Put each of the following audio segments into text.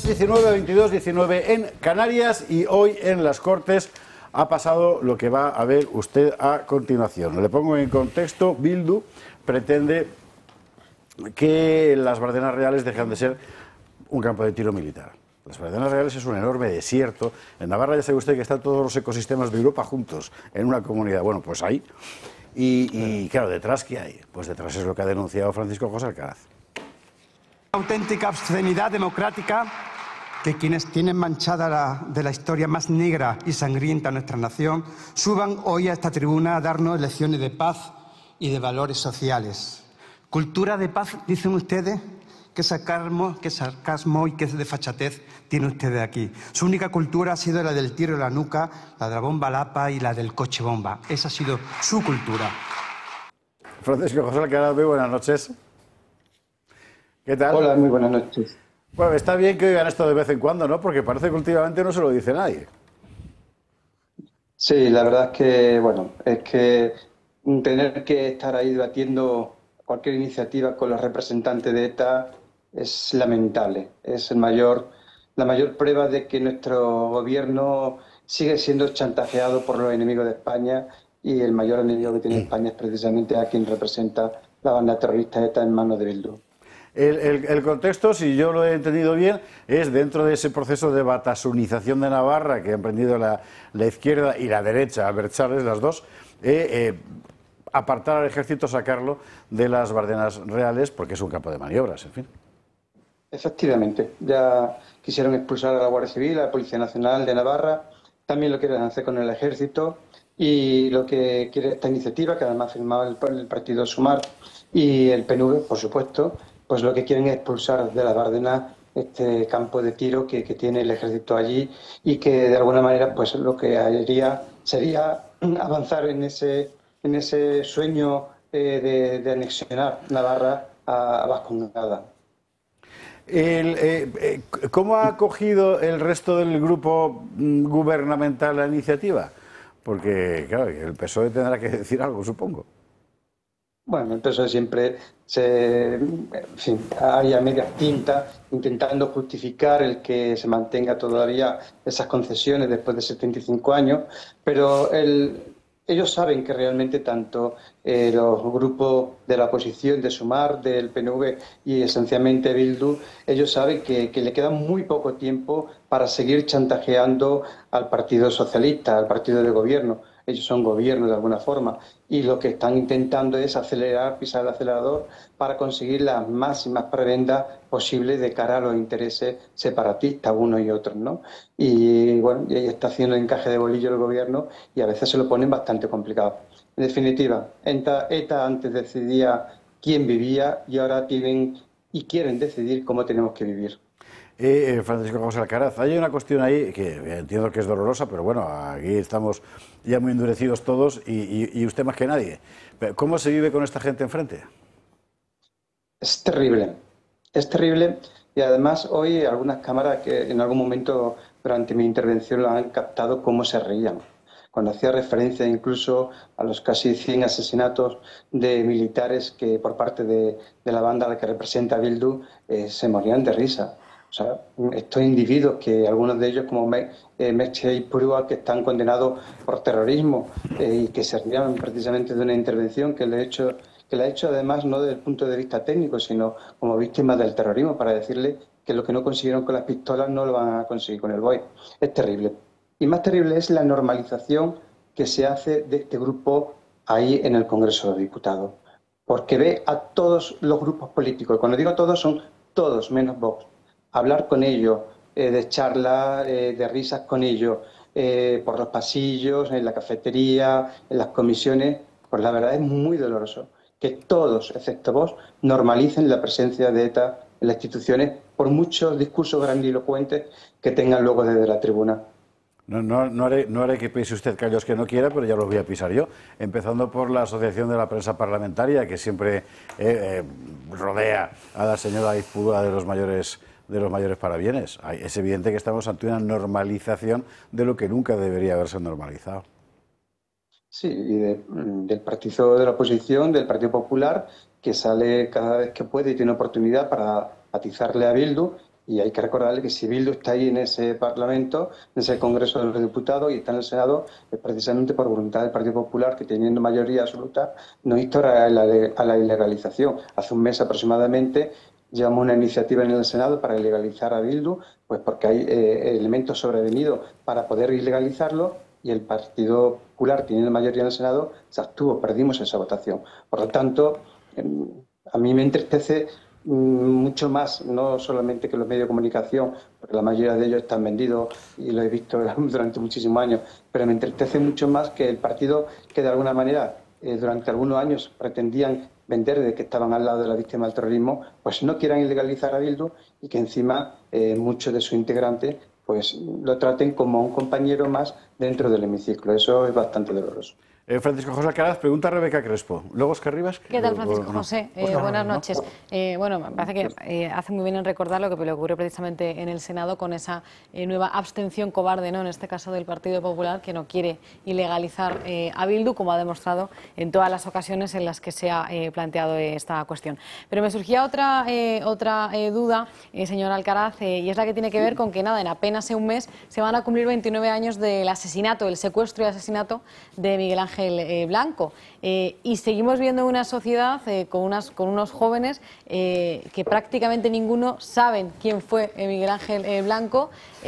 Las 19:22, 19 en Canarias, y hoy en las Cortes ha pasado lo que va a ver usted a continuación. Le pongo en contexto. Bildu pretende que las Bardenas Reales dejan de ser un campo de tiro militar. Las Bardenas Reales es un enorme desierto. En Navarra ya sabe usted que están todos los ecosistemas de Europa juntos en una comunidad. Bueno, pues ahí. Y claro, ¿detrás qué hay? Pues detrás es lo que ha denunciado Francisco José Alcaraz. Auténtica obscenidad democrática que quienes tienen manchada de la historia más negra y sangrienta a nuestra nación suban hoy a esta tribuna a darnos lecciones de paz y de valores sociales. Cultura de paz, dicen ustedes. ¿Qué sarcasmo y qué desfachatez tiene ustedes aquí? Su única cultura ha sido la del tiro en la nuca, la de la bomba lapa y la del coche bomba. Esa ha sido su cultura. Francisco José Alcaraz, muy buenas noches. ¿Qué tal? Hola, muy buenas noches. Bueno, está bien que oigan esto de vez en cuando, ¿no? Porque parece que últimamente no se lo dice nadie. Sí, la verdad es que, bueno, es que tener que estar ahí debatiendo cualquier iniciativa con los representantes de ETA es lamentable. Es la mayor prueba de que nuestro gobierno sigue siendo chantajeado por los enemigos de España, y el mayor enemigo que tiene España es precisamente a quien representa la banda terrorista ETA en manos de Bildu. El contexto, si yo lo he entendido bien, es dentro de ese proceso de batasunización de Navarra que ha emprendido la izquierda y la derecha, Abertzales, las dos, apartar al ejército, sacarlo de las Bardenas Reales, porque es un campo de maniobras, en fin. Efectivamente, ya quisieron expulsar a la Guardia Civil, a la Policía Nacional de Navarra, también lo quieren hacer con el ejército, y lo que quiere esta iniciativa, que además ha firmado el partido Sumar y el PNV, por supuesto, pues lo que quieren es expulsar de las Bardenas este campo de tiro que tiene el ejército allí, y que de alguna manera pues lo que haría sería avanzar en ese sueño de anexionar Navarra a Vascongada. ¿Cómo ha acogido el resto del grupo gubernamental la iniciativa? Porque, claro, el PSOE tendrá que decir algo, supongo. Bueno, el PSOE siempre hay a medias tintas intentando justificar el que se mantenga todavía esas concesiones después de 75 años, pero ellos saben que realmente tanto los grupos de la oposición, de Sumar, del PNV y esencialmente Bildu, ellos saben que le queda muy poco tiempo para seguir chantajeando al Partido Socialista, al partido de gobierno. Ellos son gobierno de alguna forma, y lo que están intentando es acelerar, pisar el acelerador para conseguir las máximas prebendas posibles de cara a los intereses separatistas unos y otros, ¿no? Y bueno, y ahí está haciendo encaje de bolillo el gobierno, y a veces se lo ponen bastante complicado. En definitiva, ETA antes decidía quién vivía, y ahora tienen y quieren decidir cómo tenemos que vivir. Francisco José Alcaraz, hay una cuestión ahí que entiendo que es dolorosa, pero bueno, aquí estamos ya muy endurecidos todos, y usted más que nadie. ¿Cómo se vive con esta gente enfrente? Es terrible, y además hoy algunas cámaras que en algún momento durante mi intervención lo han captado cómo se reían, cuando hacía referencia incluso a los casi 100 asesinatos de militares que por parte de la banda a la que representa Bildu se morían de risa. O sea, estos individuos, que algunos de ellos, como Meche y Purua, que están condenados por terrorismo y que se rían precisamente de una intervención que la ha hecho además no desde el punto de vista técnico, sino como víctimas del terrorismo, para decirle que lo que no consiguieron con las pistolas no lo van a conseguir con el BOE. Es terrible. Y más terrible es la normalización que se hace de este grupo ahí en el Congreso de los Diputados, porque ve a todos los grupos políticos, y cuando digo todos son todos menos Vox, hablar con ellos, de charlas, de risas con ellos, por los pasillos, en la cafetería, en las comisiones. Pues la verdad es muy doloroso que todos, excepto vos, normalicen la presencia de ETA en las instituciones, por muchos discursos grandilocuentes que tengan luego desde la tribuna. No haré que pise usted callos que no quiera, pero ya los voy a pisar yo, empezando por la Asociación de la Prensa Parlamentaria, que siempre rodea a la señora Izpúa de los mayores parabienes. Es evidente que estamos ante una normalización de lo que nunca debería haberse normalizado. Sí, y del partido de la oposición, del Partido Popular, que sale cada vez que puede y tiene oportunidad para atizarle a Bildu, Y hay que recordarle que si Bildu está ahí en ese Parlamento, en ese Congreso de los Diputados y está en el Senado, es precisamente por voluntad del Partido Popular, que teniendo mayoría absoluta, no insta a la ilegalización. Hace un mes aproximadamente llevamos una iniciativa en el Senado para ilegalizar a Bildu, pues porque hay elementos sobrevenidos para poder ilegalizarlo, y el Partido Popular, teniendo mayoría en el Senado, se abstuvo, perdimos esa votación. Por lo tanto, a mí me entristece mucho más, no solamente que los medios de comunicación, porque la mayoría de ellos están vendidos y lo he visto durante muchísimos años, pero me entristece mucho más que el partido que de alguna manera durante algunos años pretendían vender de que estaban al lado de la víctima del terrorismo, pues no quieran ilegalizar a Bildu y que encima muchos de sus integrantes pues lo traten como un compañero más dentro del hemiciclo. Eso es bastante doloroso. Francisco José Alcaraz, pregunta a Rebeca Crespo. Luego Oscar Rivas. ¿Qué tal, Francisco José? Buenas noches. Bueno, me parece que hace muy bien en recordar lo que le ocurrió precisamente en el Senado con esa nueva abstención cobarde, ¿no? En este caso del Partido Popular, que no quiere ilegalizar a Bildu, como ha demostrado en todas las ocasiones en las que se ha planteado esta cuestión. Pero me surgía otra duda, señor Alcaraz, y es la que tiene que ver con que, nada, en apenas un mes se van a cumplir 29 años del asesinato, el secuestro y asesinato de Miguel Ángel Blanco, y seguimos viendo una sociedad con unos jóvenes que prácticamente ninguno saben quién fue Miguel Ángel Blanco,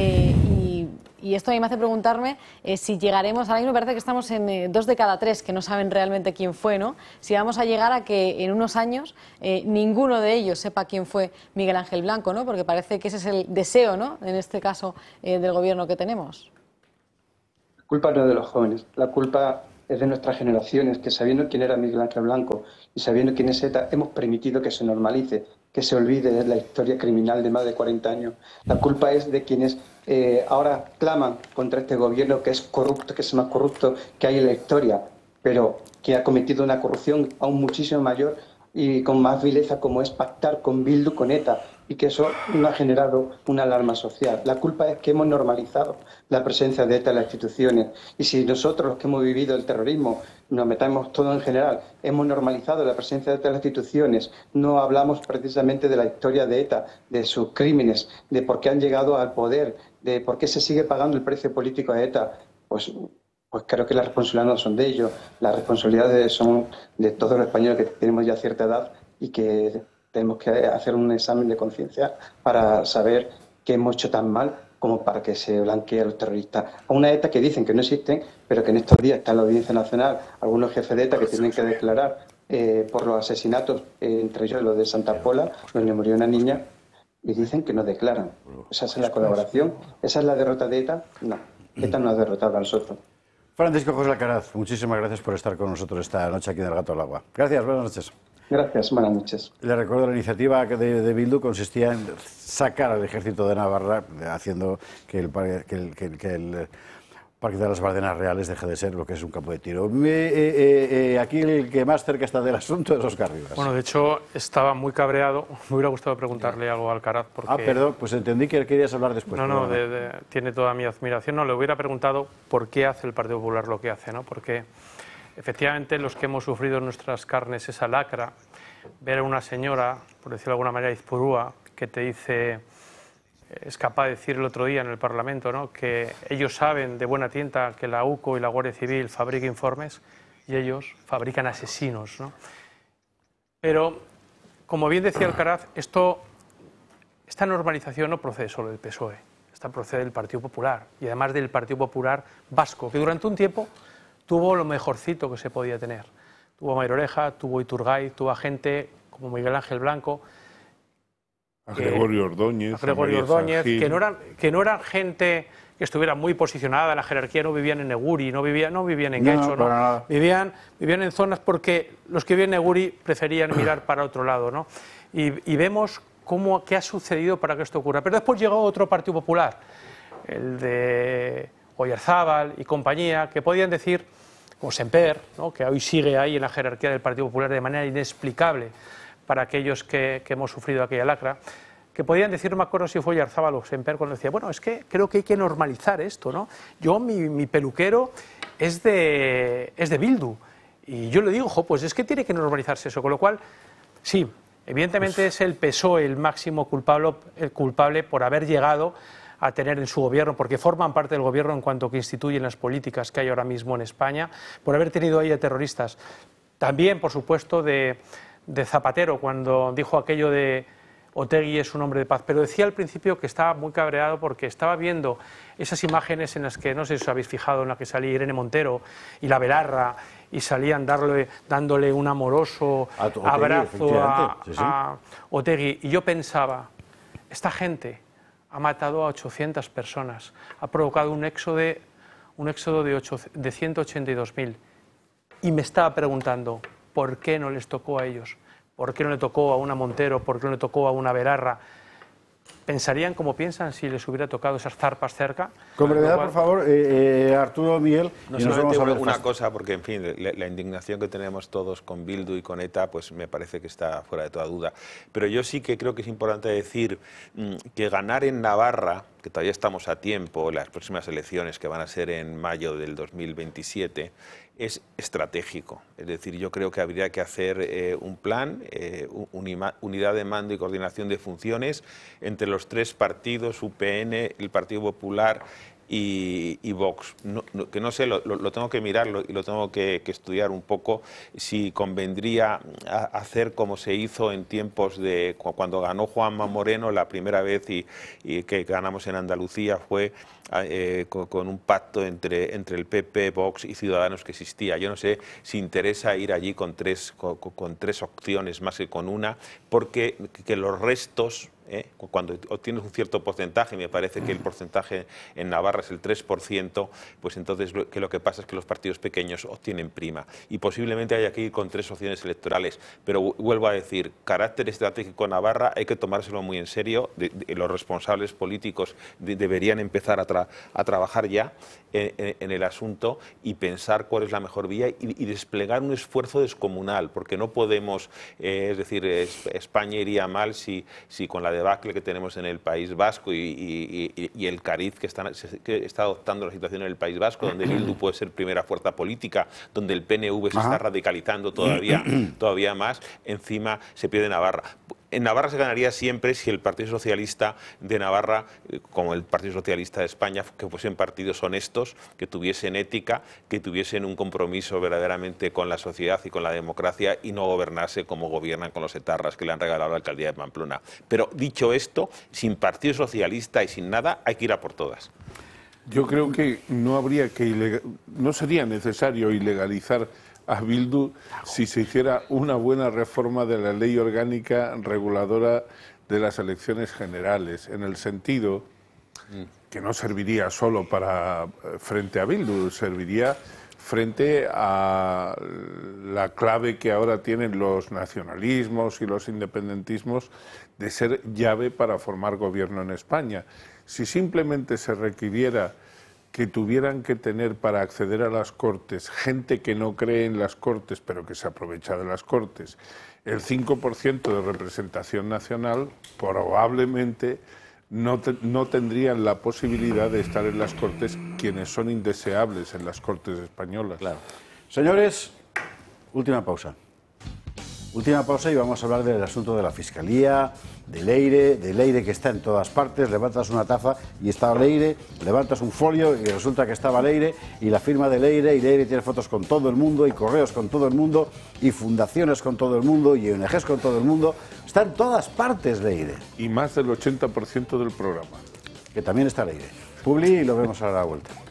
y esto a mí me hace preguntarme si llegaremos, ahora mismo me parece que estamos en 2 de cada 3 que no saben realmente quién fue, ¿no? Si vamos a llegar a que en unos años ninguno de ellos sepa quién fue Miguel Ángel Blanco, ¿no? Porque parece que ese es el deseo, ¿no?, en este caso del gobierno que tenemos. La culpa no es de los jóvenes, la culpa es de nuestras generaciones, que sabiendo quién era Miguel Ángel Blanco y sabiendo quién es ETA, hemos permitido que se normalice, que se olvide de la historia criminal de más de 40 años. La culpa es de quienes ahora claman contra este gobierno, que es corrupto, que es el más corrupto que hay en la historia, pero que ha cometido una corrupción aún muchísimo mayor y con más vileza, como es pactar con Bildu, con ETA, y que eso no ha generado una alarma social. La culpa es que hemos normalizado la presencia de ETA en las instituciones, y si nosotros, los que hemos vivido el terrorismo, nos metamos todo en general, hemos normalizado la presencia de ETA en las instituciones, no hablamos precisamente de la historia de ETA, de sus crímenes, de por qué han llegado al poder, de por qué se sigue pagando el precio político a ETA, pues creo que las responsabilidades no son de ellos, las responsabilidades son de todos los españoles que tenemos ya cierta edad y que tenemos que hacer un examen de conciencia para saber qué hemos hecho tan mal como para que se blanquee a los terroristas. A una ETA que dicen que no existen, pero que en estos días está en la Audiencia Nacional algunos jefes de ETA que tienen que declarar por los asesinatos, entre ellos los de Santa Pola, donde murió una niña, y dicen que no declaran. ¿Esa es la colaboración? ¿Esa es la derrota de ETA? No, ETA no ha derrotado a nosotros. Francisco José Alcaraz, muchísimas gracias por estar con nosotros esta noche aquí en El Gato al Agua. Gracias, buenas noches. Gracias, buenas noches. Le recuerdo, la iniciativa de Bildu consistía en sacar al ejército de Navarra, haciendo que el Parque de las Bardenas Reales deje de ser lo que es un campo de tiro. Aquí el que más cerca está del asunto es Oscar Rivas. Bueno, de hecho, estaba muy cabreado. Me hubiera gustado preguntarle algo a Alcaraz. Porque... perdón, pues entendí que querías hablar después. No, tiene toda mi admiración. No, le hubiera preguntado por qué hace el Partido Popular lo que hace, ¿no? Porque efectivamente los que hemos sufrido en nuestras carnes esa lacra, ver a una señora, por decirlo de alguna manera, izpurúa, que te dice, es capaz de decir el otro día en el Parlamento, ¿no?, que ellos saben de buena tinta que la UCO y la Guardia Civil fabrican informes y ellos fabrican asesinos, ¿no? Pero, como bien decía Alcaraz, esta normalización no procede solo del PSOE, esta procede del Partido Popular, y además del Partido Popular vasco, que durante un tiempo tuvo lo mejorcito que se podía tener. Tuvo a Maider Oreja, tuvo a Iturgaiz, tuvo a gente como Miguel Ángel Blanco, a Gregorio Ordóñez, que no eran gente que estuviera muy posicionada en la jerarquía, no vivían en Neguri, no vivían en Guecho, ¿no? Vivían en zonas porque los que vivían en Neguri preferían mirar para otro lado, ¿no? Y vemos qué ha sucedido para que esto ocurra. Pero después llegó otro Partido Popular, el de Oyarzábal y compañía, que podían decir, como Semper, ¿no?, que hoy sigue ahí en la jerarquía del Partido Popular de manera inexplicable para aquellos que hemos sufrido aquella lacra, que podían decir, no me acuerdo si fue Oyarzábal o Semper, cuando decía, bueno, es que creo que hay que normalizar esto, ¿no? Yo, mi peluquero es de Bildu, y yo le digo, pues es que tiene que normalizarse eso, con lo cual, sí, Evidentemente es el PSOE el máximo culpable por haber llegado a tener en su gobierno, porque forman parte del gobierno en cuanto que instituyen las políticas que hay ahora mismo en España, por haber tenido ahí a terroristas. También, por supuesto, de Zapatero, cuando dijo aquello de Otegi es un hombre de paz, pero decía al principio que estaba muy cabreado porque estaba viendo esas imágenes en las que, no sé si os habéis fijado, en las que salía Irene Montero y la Belarra y salían dándole un amoroso abrazo a Otegi. Y yo pensaba, esta gente ha matado a 800 personas, ha provocado un éxodo de 182.000. Y me estaba preguntando, ¿por qué no les tocó a ellos? ¿Por qué no le tocó a una Montero? ¿Por qué no le tocó a una Belarra? ¿Pensarían como piensan si les hubiera tocado esas zarpas cerca? Con brevedad, por favor, Arturo, Miguel. No, solamente una cosa, porque en fin, la indignación que tenemos todos con Bildu y con ETA, pues me parece que está fuera de toda duda. Pero yo sí que creo que es importante decir que ganar en Navarra, que todavía estamos a tiempo, las próximas elecciones que van a ser en mayo del 2027, es estratégico. Es decir, yo creo que habría que hacer un plan, unidad de mando y coordinación de funciones entre los tres partidos, UPN, el Partido Popular y Vox. Que no sé, lo tengo que mirarlo y lo tengo que estudiar un poco, si convendría hacer como se hizo en tiempos de cuando ganó Juanma Moreno la primera vez y que ganamos en Andalucía, fue con un pacto entre el PP, Vox y Ciudadanos que existía. Yo no sé si interesa ir allí con tres opciones más que con una, porque que los restos, cuando obtienes un cierto porcentaje, me parece que el porcentaje en Navarra es el 3%, pues entonces lo que pasa es que los partidos pequeños obtienen prima. Y posiblemente haya que ir con tres opciones electorales. Pero vuelvo a decir, carácter estratégico en Navarra hay que tomárselo muy en serio. Los responsables políticos deberían empezar a trabajar ya en el asunto y pensar cuál es la mejor vía y desplegar un esfuerzo descomunal, porque no podemos, es decir, España iría mal si con la debacle que tenemos en el País Vasco y el cariz que está adoptando la situación en el País Vasco, donde Bildu puede ser primera fuerza política, donde el PNV se está radicalizando todavía más, encima se pierde Navarra. En Navarra se ganaría siempre si el Partido Socialista de Navarra, como el Partido Socialista de España, que fuesen partidos honestos, que tuviesen ética, que tuviesen un compromiso verdaderamente con la sociedad y con la democracia y no gobernase como gobiernan con los etarras que le han regalado la alcaldía de Pamplona. Pero dicho esto, sin Partido Socialista y sin nada, hay que ir a por todas. Yo creo que no sería necesario ilegalizar a Bildu si se hiciera una buena reforma de la ley orgánica reguladora de las elecciones generales, en el sentido que no serviría solo frente a Bildu, serviría frente a la clave que ahora tienen los nacionalismos y los independentismos de ser llave para formar gobierno en España. Si simplemente se requiriera que tuvieran que tener para acceder a las Cortes gente que no cree en las Cortes pero que se aprovecha de las Cortes, el 5% de representación nacional, probablemente no tendrían la posibilidad de estar en las Cortes quienes son indeseables en las Cortes españolas. Claro. Señores, última pausa. Última pausa y vamos a hablar del asunto de la Fiscalía, de Leire que está en todas partes. Levantas una taza y está Leire, levantas un folio y resulta que estaba Leire y la firma de Leire, y Leire tiene fotos con todo el mundo y correos con todo el mundo y fundaciones con todo el mundo y ONGs con todo el mundo. Está en todas partes Leire. Y más del 80% del programa. Que también está Leire. Publi y lo vemos a la vuelta.